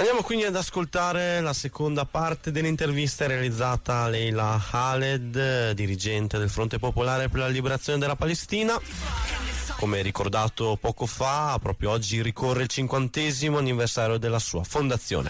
Andiamo quindi ad ascoltare la seconda parte dell'intervista realizzata a Leila Khaled, dirigente del Fronte Popolare per la Liberazione della Palestina. Come ricordato poco fa, proprio oggi ricorre il 50° anniversario della sua fondazione.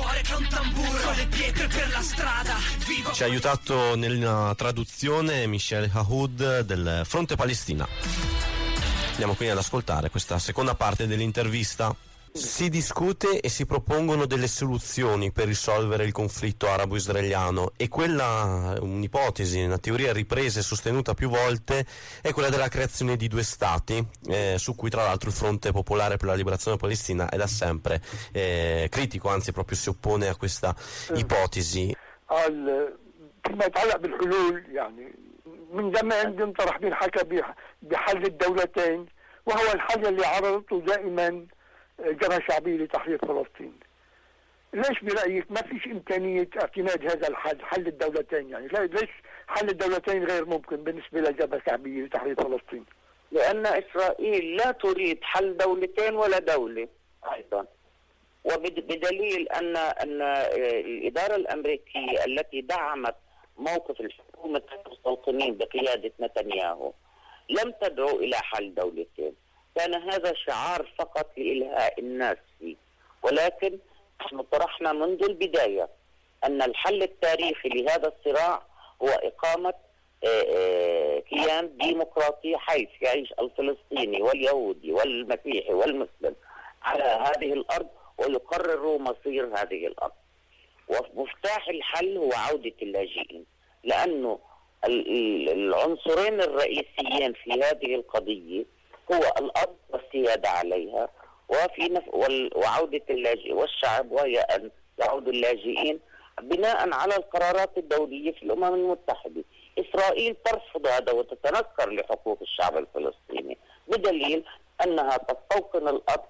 Ci ha aiutato nella traduzione Michel Aoud del Fronte Palestina. Andiamo quindi ad ascoltare questa seconda parte dell'intervista. Si discute e si propongono delle soluzioni per risolvere il conflitto arabo-israeliano, e quella, un'ipotesi, una teoria ripresa e sostenuta più volte, è quella della creazione di due stati, su cui tra l'altro il Fronte Popolare per la Liberazione Palestina è da sempre critico, anzi proprio si oppone a questa ipotesi. فيما يتعلق بالحلول يعني من زمان ينطرح بينحكى بحل الدولتين، وهو الحل اللي عرضته دائما جبهة شعبية لتحرير فلسطين. ليش برأيك ما فيش إمكانية اعتماد هذا الحل، حل الدولتين؟ يعني ليش حل الدولتين غير ممكن بالنسبة لجبهة شعبية لتحرير فلسطين؟ لأن إسرائيل لا تريد حل دولتين ولا دولة أيضا، وبدليل أن الإدارة الأمريكية التي دعمت موقف الحكومة المستوطنين بقيادة نتنياهو لم تدعو إلى حل دولتين، كان هذا شعار فقط لإلهاء الناس فيه. ولكن نحن طرحنا منذ البداية أن الحل التاريخي لهذا الصراع هو إقامة كيان ديمقراطي حيث يعيش الفلسطيني واليهودي والمسيحي والمسلم على هذه الأرض ويقرروا مصير هذه الأرض. ومفتاح الحل هو عودة اللاجئين، لأنه العنصرين الرئيسيين في هذه القضية هو الأرض والسيادة عليها وعودة اللاجئين والشعب، وهي أن يعود اللاجئين بناء على القرارات الدولية في الأمم المتحدة. إسرائيل ترفض هذا وتتنكر لحقوق الشعب الفلسطيني، بدليل أنها تستوطن الأرض،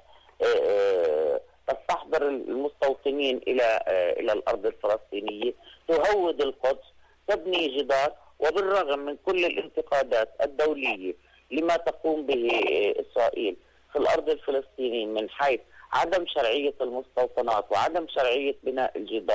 تستحضر المستوطنين إلى الأرض الفلسطينية، تهود القدس، تبني جدار. وبالرغم من كل الانتقادات الدولية لما تقوم به إسرائيل في الأرض الفلسطينية من حيث عدم شرعية المستوطنات وعدم شرعية بناء الجدار